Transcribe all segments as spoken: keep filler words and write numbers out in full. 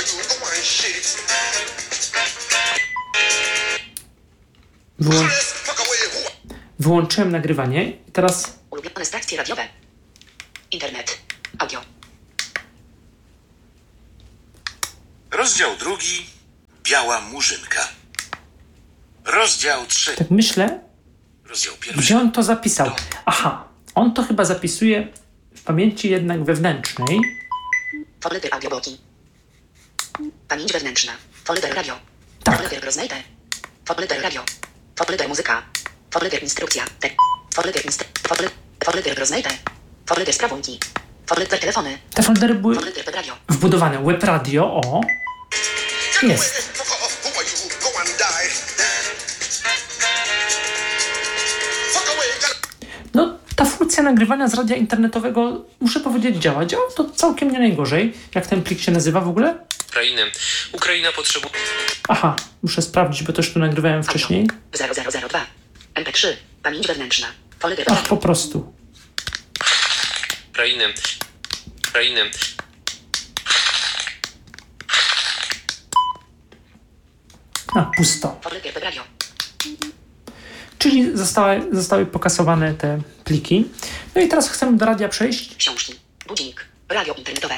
Wyłą... Wyłączyłem nagrywanie i teraz... Ulubione stacje radiowe. Internet. Audio. Rozdział drugi. Biała murzynka. Rozdział trzeci. Tak myślę, Rozdział pierwszy. gdzie on to zapisał. Aha, on to chyba zapisuje w pamięci jednak wewnętrznej. Folder audiobooki. Pamięć wewnętrzna. Folder radio. Tak. Folder rozmaite. Folder radio. Folder muzyka. Folder instrukcja. Te. Folder instru... Folder... Folder rozmaite. Folder sprawunki. Folder telefony. Te foldery były Folder web radio. wbudowane. Web radio, o. Jest. No, ta funkcja nagrywania z radia internetowego, muszę powiedzieć, działa. Działa to całkiem nie najgorzej. Jak ten plik się nazywa w ogóle? Ukrainy. Ukraina potrzebuje... Aha, muszę sprawdzić, bo też tu nagrywałem wcześniej. zero zero zero dwa. M P trzy. Pamięć wewnętrzna. Folder Ach, radio. po prostu. Ukrainy. Ukrainy. A, pusto. Folder web radio. Czyli zostały, zostały pokasowane te pliki. No i teraz chcemy do radia przejść. Książki. Budzik. Radio internetowe.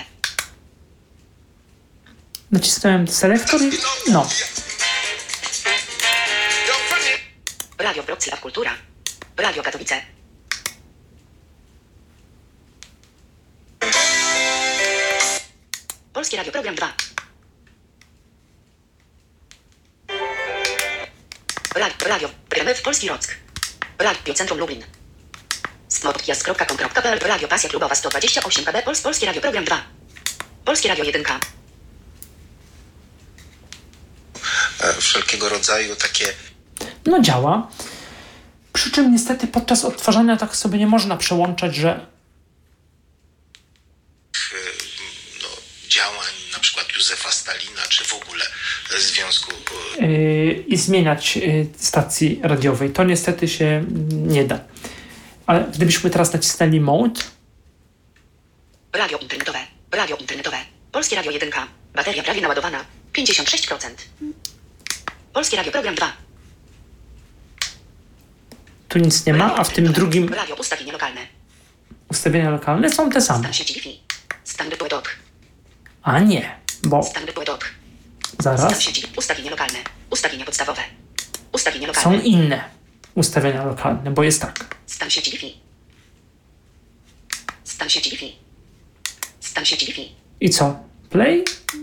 Nacisnąłem selektor i... No. Radio Wrocław Kultura. Radio Katowice. Polskie Radio Program dwa. Radio, radio, R M F Polski Rock. Radio Centrum Lublin. smodkias kropka com kropka p l. Radio Pasja Klubowa sto dwadzieścia osiem K B. Pols, Polskie Radio Program dwa. Polskie Radio jeden K. Wszelkiego rodzaju takie... No działa. Przy czym niestety podczas odtwarzania tak sobie nie można przełączać, że no, działań na przykład Józefa Stalina, czy w ogóle związku... yy, i zmieniać yy, stacji radiowej. To niestety się nie da. Ale gdybyśmy teraz nacisnęli mode, Radio internetowe. Radio internetowe. Polskie Radio jeden K. Bateria prawie naładowana. pięćdziesiąt sześć procent. Polskie Radio Program dwa. tu nic nie ma, a w tym drugim Radio ustawienia lokalne. ustawienia lokalne są te same. Stan sieci Wi-Fi. Stan Dopłydok. A nie, bo Stan Dopłydok. Stan zaraz sieci. Ustawienia lokalne. Ustawienia podstawowe. Ustawienia są lokalne. inne ustawienia lokalne, bo jest tak. Stan sieci Wi-Fi. Stan sieci Wi-Fi. Stan sieci Wi-Fi. I co? Play?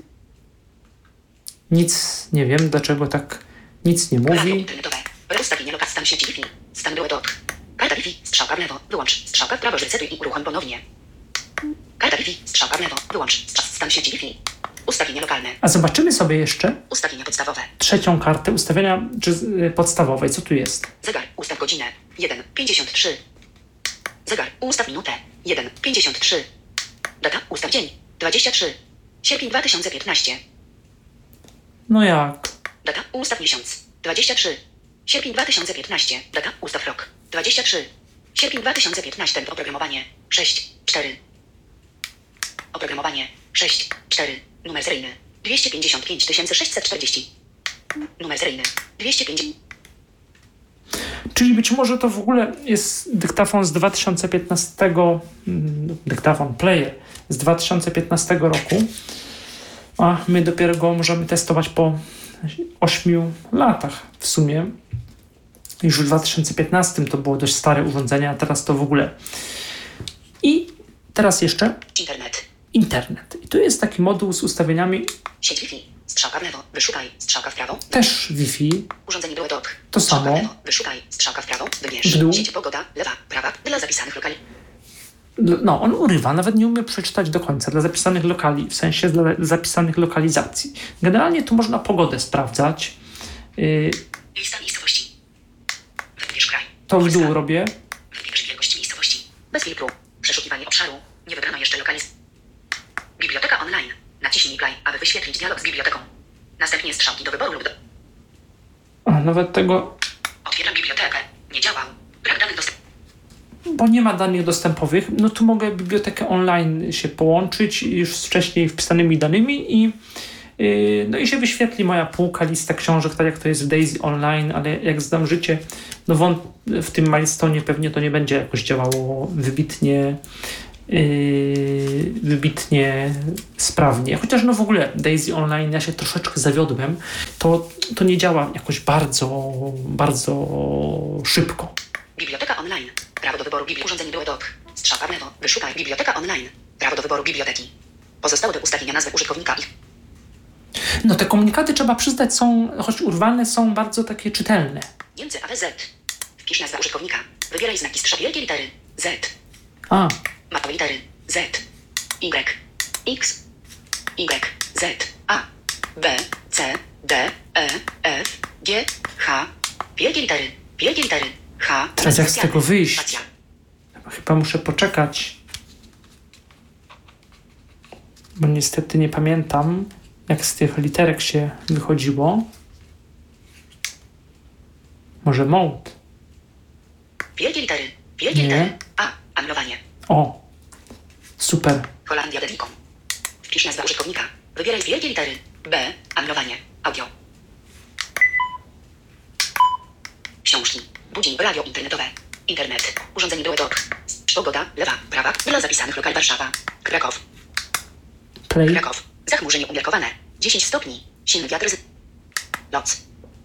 Nic nie wiem, dlaczego tak nic nie Radio mówi. internetowe. Ustawienia lokalne. Stan sieci Wi-Fi. Stan Dopłydok. Karta Wi-Fi. Strzałka w lewo. Wyłącz. Strzałka w prawo. Zresetuj i uruchom ponownie. Karta Wi-Fi. Strzałka w lewo. Wyłącz. Stan sieci Wi-Fi. Ustawienia lokalne. A zobaczymy sobie jeszcze Ustawienia podstawowe. trzecią kartę ustawienia czy, y, podstawowej. Co tu jest? Zegar. Ustaw godzinę. jeden pięćdziesiąt trzy. Zegar. Ustaw minutę. jeden pięćdziesiąt trzy. Data. Ustaw dzień. dwadzieścia trzy. Sierpień dwa tysiące piętnaście. No jak? Data. Ustaw miesiąc. dwadzieścia trzy. Sierpień dwa tysiące piętnaście. Data. Ustaw rok. dwadzieścia trzy. Sierpień dwa tysiące piętnaście. Oprogramowanie. sześć cztery. Oprogramowanie. sześć cztery. Numer seryjny. dwieście pięćdziesiąt pięć tysięcy sześćset czterdzieści. Numer seryjny. dwieście pięćdziesiąt. Czyli być może to w ogóle jest dyktafon z dwa tysiące piętnastego, mm, dyktafon, player z dwa tysiące piętnastego roku, a my dopiero go możemy testować po ośmiu latach w sumie. Już w dwa tysiące piętnastym to było dość stare urządzenie, a teraz to w ogóle. I teraz jeszcze Internet. internet. I tu jest taki moduł z ustawieniami Sieć Wi-Fi. Strzałka w lewo. Wyszukaj. Strzałka w prawo. też Wi-Fi. Urządzenie do dock. To Strzałka samo. w lewo. Wyszukaj. Strzałka w prawo. Wybierz. W dół. Sieć pogoda. Lewa. Prawa. Dla zapisanych lokali. No, on urywa, nawet nie umie przeczytać do końca dla zapisanych lokali, w sensie dla zapisanych lokalizacji. Generalnie tu można pogodę sprawdzać. Yy, Lista miejscowości. Wybierz kraj. to w dół Lista. robię. Wybierz wielkość miejscowości. Bez filtru. Przeszukiwanie obszaru. Nie wybrano jeszcze lokalizacji. Biblioteka online. Naciśnij play, aby wyświetlić dialog z biblioteką. Następnie strzałki do wyboru lub do... A, nawet tego, Otwieram bibliotekę. Nie działał. Brak danych dostępu. bo nie ma danych dostępowych, no tu mogę bibliotekę online się połączyć już z wcześniej wpisanymi danymi i Yy, no i się wyświetli moja półka, lista książek, tak jak to jest w Daisy Online, ale jak znam życie, no wąt- w tym Milestone'ie pewnie to nie będzie jakoś działało wybitnie Yy, wybitnie sprawnie. Chociaż no w ogóle Daisy Online, ja się troszeczkę zawiodłem, to, to nie działa jakoś bardzo, bardzo szybko. Biblioteka online. Prawo do wyboru biblii. Urządzenie Duo Dock. Strzałka w lewo. Wyszukaj. Biblioteka online. Prawo do wyboru biblioteki. Pozostałe do ustawienia nazwy użytkownika i... No te komunikaty, trzeba przyznać, są, choć urwane, są bardzo takie czytelne. Niemcy A W Z. Wpisz nazwę użytkownika. Wybieraj znaki strzał. Wielkie litery. Z. A, Małe litery. Z. Y. X. Y. Z. A. B. C. D. E. F. G. H. Wielkie litery. Wielkie litery. H. Teraz jak z Specjalne. tego wyjść? Spacja. chyba muszę poczekać, bo niestety nie pamiętam, jak z tych literek się wychodziło. Może mode? Wielkie litery. Wielkie Nie. litery. A. Anulowanie. O, super. Holandia Dedicom. Wpisz nazwę użytkownika. Wybieraj wielkie litery. B. Anulowanie. Audio. Książki. Budzik. Radio internetowe. Internet. Urządzenie Duo Dock. Pogoda. Lewa. Prawa. Dla zapisanych lokal Warszawa. Kraków. Play. Kraków. Zachmurzenie umiarkowane. dziesięć stopni. Silny wiatr z... Loc.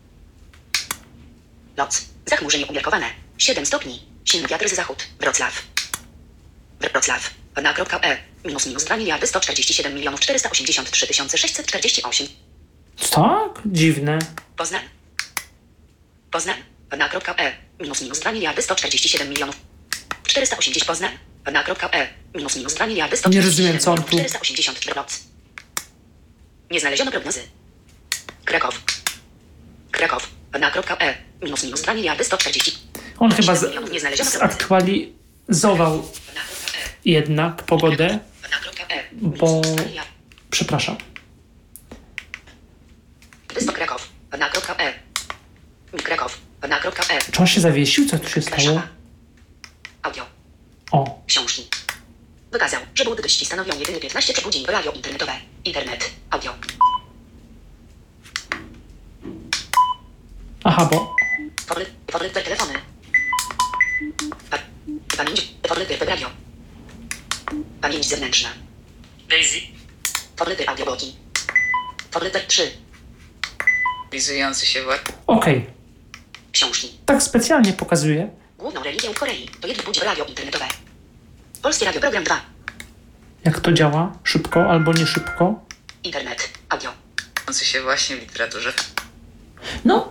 Loc. Zachmurzenie umiarkowane. siedem stopni. Silny wiatr z zachód. Wrocław. Wrocław. Na kropka E. Minus minus dwa miliardy sto czterdzieści siedem milionów czterysta osiemdziesiąt trzy tysiące sześćset czterdzieści osiem. Tak? Dziwne. Poznań. Poznań. Na kropka E. Minus minus dwa miliardy sto czterdzieści siedem milionów czterysta osiemdziesiąt. Poznań. Na kropka E. Minus minus dwa miliardy sto Nie czterdzieści rozumiem, siedem co on milionów tu- czterysta osiemdziesiąt trzy. Loc. Nie znaleziono prognozy. Kraków. Kraków. Na kropka E. Minus minus dwa miliardy sto czterdzieści. On chyba z- milionów. Nie znaleziono prognozy. zaktualizował Na kropka E. jednak pogodę, Na kropka E. bo... Przepraszam. Wyspa Kraków. Na kropka E. Kraków. Na kropka E. Czy on się zawiesił? Co tu się stało? Warszawa. Audio. O, Książki. Wykazał, że buddyści stanowią jedynie piętnaście procent godzin radio internetowe. Internet. Audio. aha, bo... Faworyt, faworyt telefony. Pa, pamięć, faworyty web radio. Pamięć zewnętrzna. Daisy. Faworyty audiobloki. Faworyt trzy. Lizujący się właśnie. Okej, Książki. tak specjalnie pokazuję. Główną religią w Korei to jedno budzi radio internetowe. Polskie radio program dwa. Jak to działa? Szybko albo nie szybko? Internet. Audio. się właśnie w literaturze. No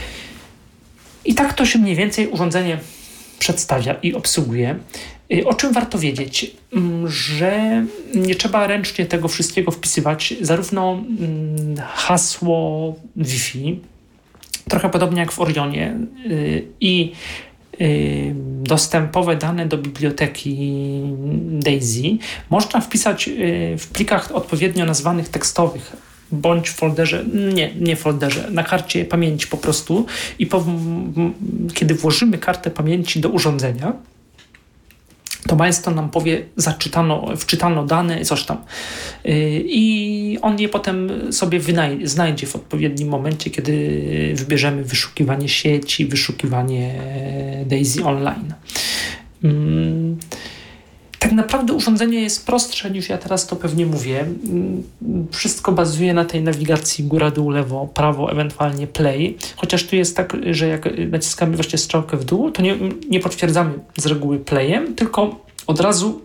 i tak to się mniej więcej urządzenie przedstawia i obsługuje. Y, O czym warto wiedzieć? Mm, Że nie trzeba ręcznie tego wszystkiego wpisywać. Zarówno mm, hasło Wi-Fi, trochę podobnie jak w Orionie, y, i y, dostępowe dane do biblioteki Daisy można wpisać y, w plikach odpowiednio nazwanych tekstowych, bądź w folderze, nie, nie folderze, na karcie pamięci po prostu i po, m, kiedy włożymy kartę pamięci do urządzenia, to Milestone nam powie, zaczytano, wczytano dane, coś tam. Yy, I on je potem sobie wynaj- znajdzie w odpowiednim momencie, kiedy wybierzemy wyszukiwanie sieci, wyszukiwanie Daisy Online. Yy. Tak naprawdę urządzenie jest prostsze niż ja teraz to pewnie mówię. Wszystko bazuje na tej nawigacji góra, dół, lewo, prawo, ewentualnie play. Chociaż tu jest tak, że jak naciskamy właśnie strzałkę w dół, to nie, nie potwierdzamy z reguły playem, tylko od razu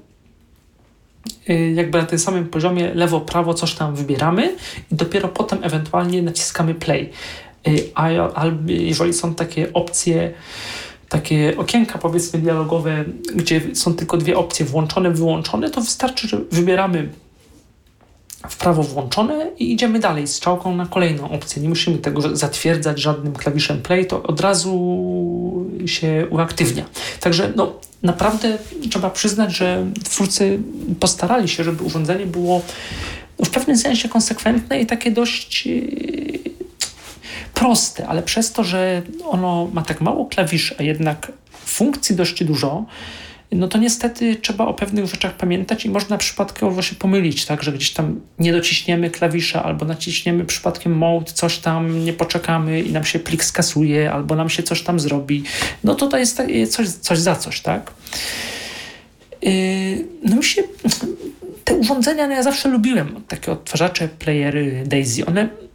jakby na tym samym poziomie lewo, prawo coś tam wybieramy i dopiero potem ewentualnie naciskamy play. A, a jeżeli są takie opcje, takie okienka powiedzmy dialogowe, gdzie są tylko dwie opcje włączone, wyłączone, to wystarczy, że wybieramy w prawo włączone i idziemy dalej z strzałką na kolejną opcję. Nie musimy tego zatwierdzać żadnym klawiszem play, to od razu się uaktywnia. Także no, naprawdę trzeba przyznać, że twórcy postarali się, żeby urządzenie było w pewnym sensie konsekwentne i takie dość proste, ale przez to, że ono ma tak mało klawiszy, a jednak funkcji dość dużo, no to niestety trzeba o pewnych rzeczach pamiętać i można przypadkowo się pomylić, tak, że gdzieś tam nie dociśniemy klawisza albo naciśniemy przypadkiem mode, coś tam, nie poczekamy i nam się plik skasuje albo nam się coś tam zrobi. No to to jest coś, coś za coś, tak. No mi się te urządzenia, no ja zawsze lubiłem takie odtwarzacze, playery Daisy. One